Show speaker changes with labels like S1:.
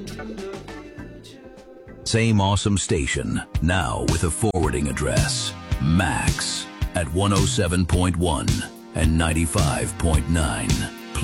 S1: Same awesome station, now with a forwarding address. Max at 107.1 and 95.9.